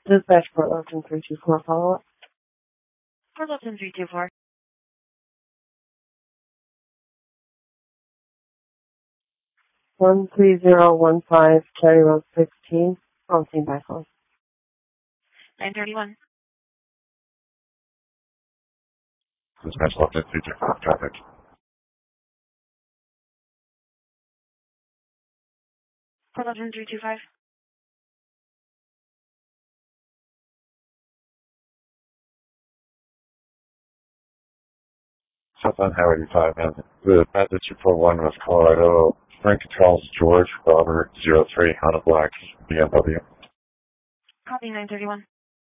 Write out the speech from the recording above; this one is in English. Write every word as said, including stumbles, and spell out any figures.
Dispatch Port Lofton three two four, follow up. Port Lofton three two four. one three zero one five, Cherry Road sixteen, on scene by phone. nine thirty-one. Dispatch Lofton three two four, traffic. Port Lofton three two five. Southbound Highway eighty-five, and the message for one was Colorado, Frank Charles George, Robert, zero three, Honda Black, B M W. Copy nine thirty-one.